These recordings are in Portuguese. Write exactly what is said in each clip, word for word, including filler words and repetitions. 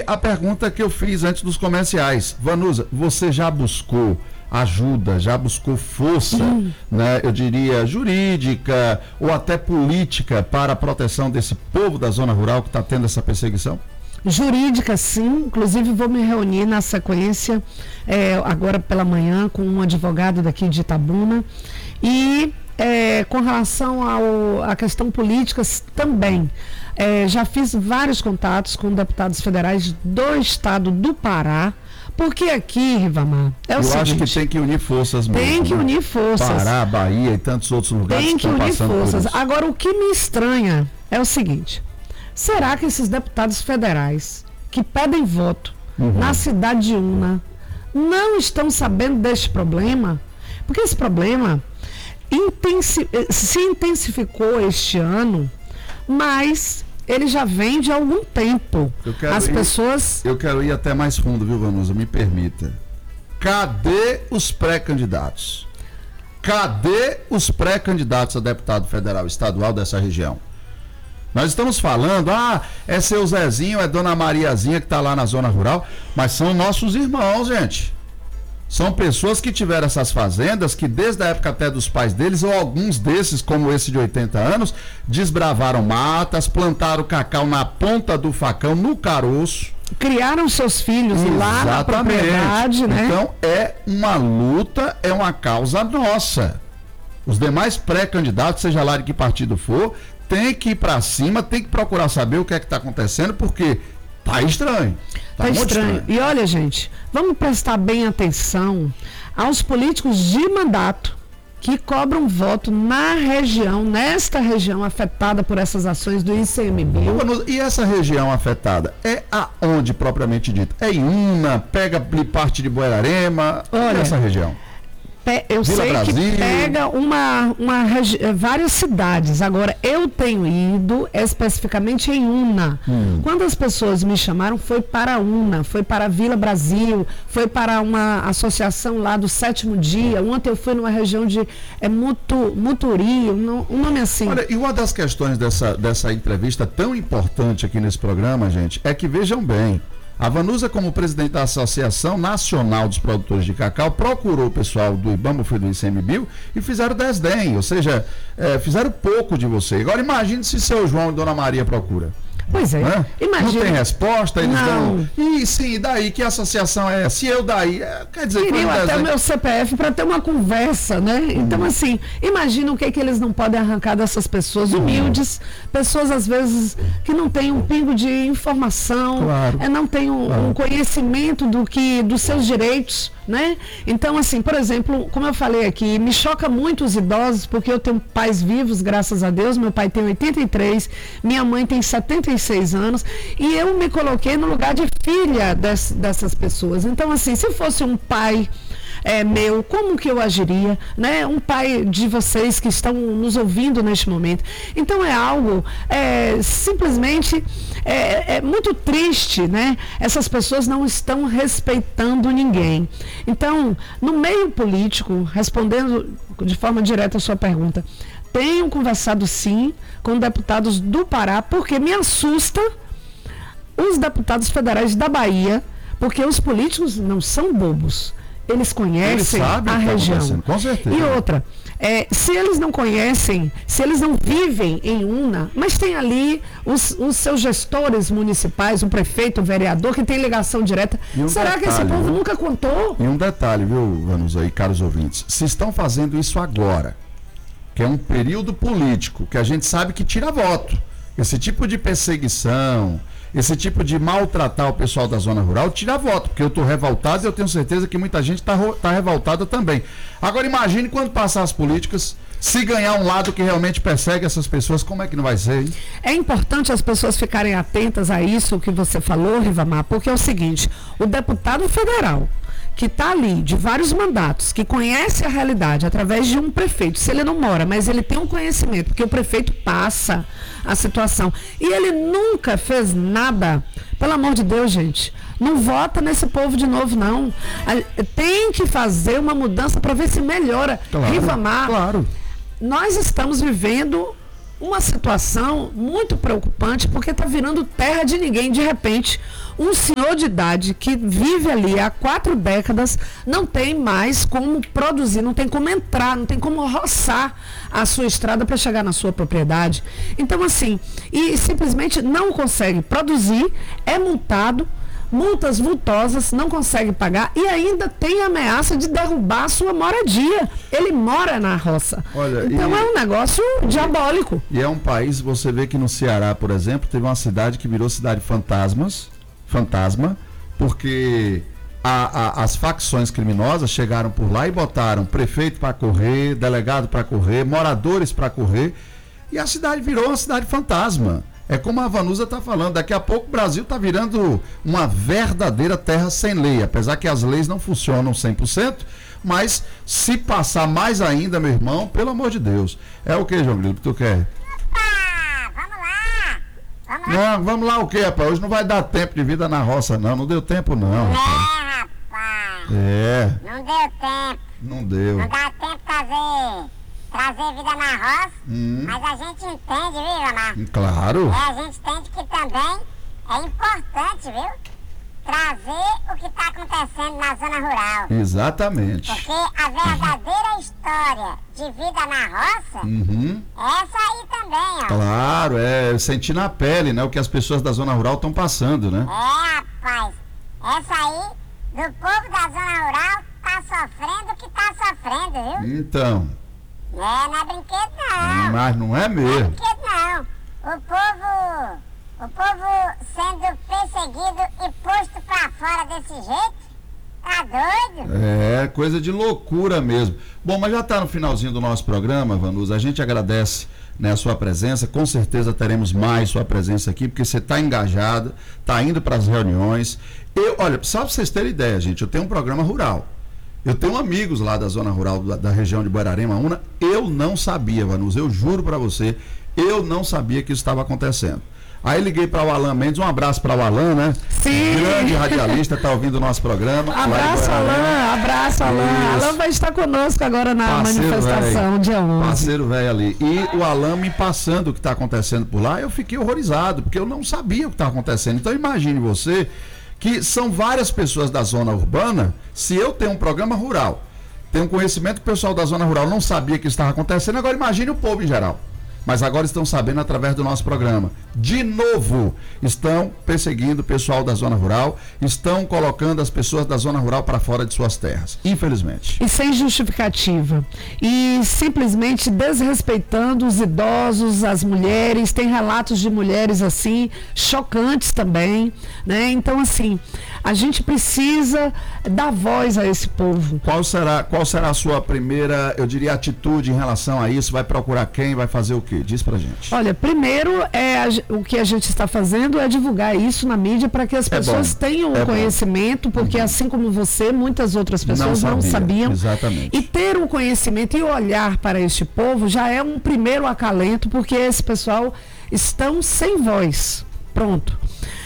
a pergunta que eu fiz antes dos comerciais. Vanusa, você já buscou ajuda, já buscou força, hum. né, eu diria jurídica ou até política para a proteção desse povo da zona rural que está tendo essa perseguição? Jurídica, sim. Inclusive vou me reunir na sequência é, agora pela manhã com um advogado daqui de Itabuna e é, com relação ao, à questão política também. É, já fiz vários contatos com deputados federais do estado do Pará, porque aqui, Rivamar, é o Eu seguinte... acho que tem que unir forças mesmo. Tem que né? unir forças. Pará, Bahia e tantos outros lugares tem que que estão unir passando forças. por isso. Agora, o que me estranha é o seguinte... Será que esses deputados federais que pedem voto uhum. na cidade de Una não estão sabendo deste problema? Porque esse problema intensi- se intensificou este ano, mas ele já vem de algum tempo. As ir, pessoas... Eu quero ir até mais fundo, viu, Vanusa? Me permita. Cadê os pré-candidatos? Cadê os pré-candidatos a deputado federal estadual dessa região? Nós estamos falando, ah, é seu Zezinho, é Dona Mariazinha que está lá na zona rural, mas são nossos irmãos, gente. São pessoas que tiveram essas fazendas, que desde a época até dos pais deles, ou alguns desses, como esse de oitenta anos, desbravaram matas, plantaram cacau na ponta do facão, no caroço. Criaram seus filhos Exatamente. lá na propriedade, né? Então é uma luta, é uma causa nossa. Os demais pré-candidatos, seja lá de que partido for, tem que ir para cima, tem que procurar saber o que é que está acontecendo, porque tá estranho. Tá, tá estranho. estranho. E olha, gente, vamos prestar bem atenção aos políticos de mandato que cobram voto na região, nesta região afetada por essas ações do I C M B I L. E essa região afetada é aonde propriamente dito? É em Una, pega parte de Buerarema, olha, essa região? Eu Vila sei Brasil. que pega uma, uma, várias cidades. Agora, eu tenho ido especificamente em Una. Hum. Quando as pessoas me chamaram, foi para Una, foi para Vila Brasil, foi para uma associação lá do Sétimo Dia. Ontem eu fui numa região de é, Mutu, Muturi, um, um nome assim. Olha, e uma das questões dessa, dessa entrevista tão importante aqui nesse programa, gente, é que vejam bem, a Vanusa, como presidente da Associação Nacional dos Produtores de Cacau, procurou o pessoal do IBAMA, foi do I C M B I L, e fizeram desdém, ou seja, é, fizeram pouco de você. Agora imagine se seu João e Dona Maria procura. Pois é, né? Imagina. Não tem resposta, eles não. dão... E sim, daí que associação é? Se eu daí... É, quer dizer... Queriam até desenho... o meu C P F para ter uma conversa, né? Hum. Então, assim, imagina o que, que eles não podem arrancar dessas pessoas humildes, hum. pessoas, às vezes, que não têm um pingo de informação, claro. é, não têm um, claro. um conhecimento do que, dos seus direitos, né? Então, assim, por exemplo, como eu falei aqui, me choca muito os idosos, porque eu tenho pais vivos, graças a Deus, meu pai tem oitenta e três, minha mãe tem setenta e seis anos, e eu me coloquei no lugar de filha des, dessas pessoas. Então, assim, se fosse um pai é, meu, como que eu agiria, né? Um pai de vocês que estão nos ouvindo neste momento. Então, é algo é, simplesmente é, é muito triste, né? Essas pessoas não estão respeitando ninguém. Então, no meio político, respondendo de forma direta a sua pergunta, tenho conversado sim com deputados do Pará, porque me assusta os deputados federais da Bahia, porque os políticos não são bobos. Eles conhecem eles a região. Com certeza. E outra, é, se eles não conhecem, se eles não vivem em Una, mas tem ali os, os seus gestores municipais, o prefeito, o vereador, que tem ligação direta, um será detalhe, que esse povo viu? nunca contou? E um detalhe, viu, Vanusa e caros ouvintes, se estão fazendo isso agora, que é um período político, que a gente sabe que tira voto, esse tipo de perseguição, esse tipo de maltratar o pessoal da zona rural, tira voto, porque eu estou revoltado e eu tenho certeza que muita gente está tá revoltada também. Agora imagine quando passar as políticas, se ganhar um lado que realmente persegue essas pessoas, como é que não vai ser, hein? É importante as pessoas ficarem atentas a isso que você falou, Rivamar, porque é o seguinte, o deputado federal que está ali, de vários mandatos, que conhece a realidade através de um prefeito, se ele não mora, mas ele tem um conhecimento, porque o prefeito passa a situação, e ele nunca fez nada, pelo amor de Deus, gente, não vota nesse povo de novo, não. Tem que fazer uma mudança para ver se melhora. Claro, Rivamar, claro. Nós estamos vivendo uma situação muito preocupante, porque está virando terra de ninguém. De repente, um senhor de idade que vive ali há quatro décadas não tem mais como produzir, não tem como entrar, não tem como roçar a sua estrada para chegar na sua propriedade. Então, assim, e simplesmente não consegue produzir, é multado, multas vultosas, não consegue pagar e ainda tem ameaça de derrubar a sua moradia. Ele mora na roça. Olha, então e, é um negócio diabólico. E é um país, você vê que no Ceará, por exemplo, teve uma cidade que virou cidade fantasmas, fantasma, porque a, a, as facções criminosas chegaram por lá e botaram prefeito para correr, delegado para correr, moradores para correr, e a cidade virou uma cidade fantasma. É como a Vanusa está falando, daqui a pouco o Brasil está virando uma verdadeira terra sem lei, apesar que as leis não funcionam cem por cento, mas se passar mais ainda, meu irmão, pelo amor de Deus. É o que, João Grilo, que tu quer? Opa, vamos lá! Vamos lá! Não, vamos lá o que, rapaz? Hoje não vai dar tempo de vida na roça, não. Não deu tempo, não. É, rapaz! É. Não deu tempo. Não deu. Não dá tempo trazer, trazer vida na roça, hum. mas a gente entende, viu, Amar? Claro. É, a gente entende que também é importante, viu? Trazer o que está acontecendo na zona rural. Exatamente. Porque a verdadeira história de vida na roça, uhum. é essa aí também, ó. Claro, é sentir na pele, né? O que as pessoas da zona rural estão passando, né? É, rapaz. Essa aí, do povo da zona rural, tá sofrendo o que tá sofrendo, viu? Então. É, não é brinquedo não. Mas não é Não é mesmo. brinquedo não. O povo, o povo sendo perseguido e posto pra fora desse jeito, tá doido? É, coisa de loucura mesmo. Bom, mas já está no finalzinho do nosso programa, Vanusa. A gente agradece, né, a sua presença. Com certeza teremos mais sua presença aqui, porque você está engajada, está indo para as reuniões. Eu, olha, só para vocês terem ideia, gente, eu tenho um programa rural. Eu tenho amigos lá da zona rural, da, da região de Buerarema-Una. Eu não sabia, Vanusa, eu juro para você, eu não sabia que isso estava acontecendo. Aí liguei para o Alan Mendes, um abraço para o Alan, né? Sim. Grande radialista, está ouvindo o nosso programa. Abraço, Alan, abraço, Alan. Alan vai estar conosco agora na Parceiro manifestação, véio. dia onze. Parceiro velho ali. E o Alan me passando o que está acontecendo por lá, eu fiquei horrorizado, porque eu não sabia o que estava acontecendo. Então imagine você que são várias pessoas da zona urbana. Se eu tenho um programa rural, tenho um conhecimento que o pessoal da zona rural não sabia que isso estava acontecendo, agora imagine o povo em geral. Mas agora estão sabendo através do nosso programa. De novo, estão perseguindo o pessoal da zona rural, estão colocando as pessoas da zona rural para fora de suas terras, infelizmente. E sem justificativa. E simplesmente desrespeitando os idosos, as mulheres. Tem relatos de mulheres assim, chocantes também, né? Então, assim, a gente precisa dar voz a esse povo. Qual será, qual será a sua primeira, eu diria, atitude em relação a isso? Vai procurar quem? Vai fazer o quê? Diz pra gente. Olha, primeiro, é a, o que a gente está fazendo é divulgar isso na mídia para que as é pessoas bom. tenham o é um conhecimento, porque uhum. assim como você, muitas outras pessoas não, sabia. não sabiam. Exatamente. E ter um conhecimento e olhar para este povo já é um primeiro acalento, porque esse pessoal estão sem voz. Pronto.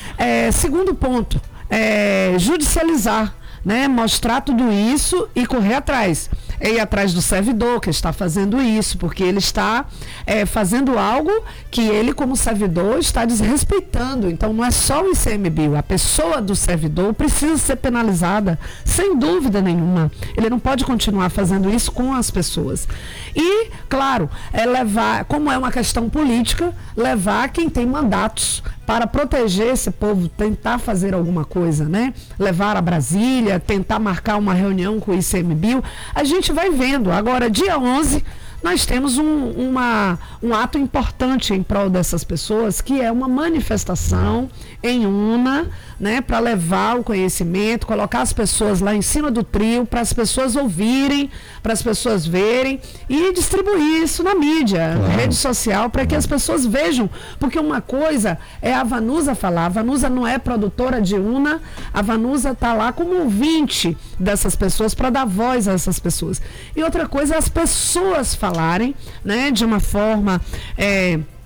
É, segundo ponto, é, judicializar, né? Mostrar tudo isso e correr atrás. É ir atrás do servidor que está fazendo isso, porque ele está é, fazendo algo que ele, como servidor, está desrespeitando. Então, não é só o I C M B I U, a pessoa do servidor precisa ser penalizada, sem dúvida nenhuma. Ele não pode continuar fazendo isso com as pessoas. E, claro, é levar, como é uma questão política, levar quem tem mandatos para proteger esse povo, tentar fazer alguma coisa, né? Levar a Brasília, tentar marcar uma reunião com o I C M B I U. A gente vai vendo. Agora, dia onze, nós temos um, uma, um ato importante em prol dessas pessoas, que é uma manifestação em Una, né, para levar o conhecimento, colocar as pessoas lá em cima do trio, para as pessoas ouvirem, para as pessoas verem e distribuir isso na mídia, claro. Rede social, para que as pessoas vejam. Porque uma coisa é a Vanusa falar, a Vanusa não é produtora de Una, a Vanusa está lá como ouvinte dessas pessoas para dar voz a essas pessoas. E outra coisa é as pessoas falarem, né, de uma forma é,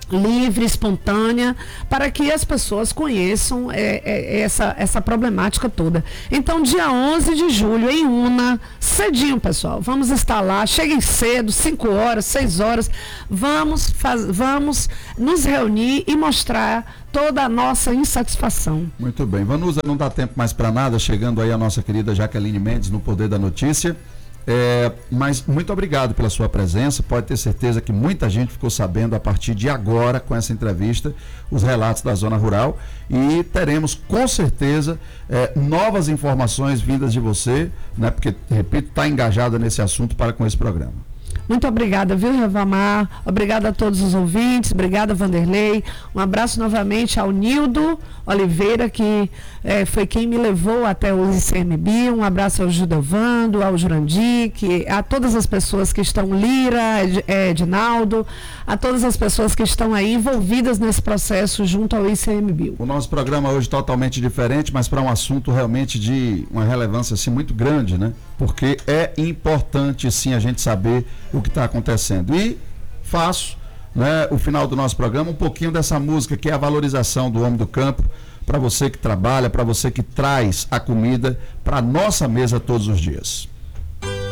livre, espontânea, para que as pessoas conheçam é, é, essa, essa problemática toda. Então, dia onze de julho, em Una, cedinho, pessoal, vamos estar lá, cheguem cedo, cinco horas, seis horas, vamos, faz, vamos nos reunir e mostrar toda a nossa insatisfação. Muito bem, Vanusa, não dá tempo mais para nada, chegando aí a nossa querida Jaqueline Mendes no Poder da Notícia. É, mas muito obrigado pela sua presença, pode ter certeza que muita gente ficou sabendo a partir de agora com essa entrevista, os relatos da zona rural, e teremos com certeza é, novas informações vindas de você, né, porque, repito, está engajada nesse assunto para com esse programa. Muito obrigada, viu, Revamar? Obrigada a todos os ouvintes, obrigada, Vanderlei. Um abraço novamente ao Nildo Oliveira, que eh, foi quem me levou até o I C M B. Um abraço ao Judevando, ao Jurandir, que, a todas as pessoas que estão, Lira, Ed, Edinaldo, a todas as pessoas que estão aí envolvidas nesse processo junto ao I C M B. O nosso programa hoje totalmente diferente, mas para um assunto realmente de uma relevância assim, muito grande, né? Porque é importante sim a gente saber o que está acontecendo. E faço, né, o final do nosso programa um pouquinho dessa música que é a valorização do homem do campo, para você que trabalha, para você que traz a comida para a nossa mesa todos os dias.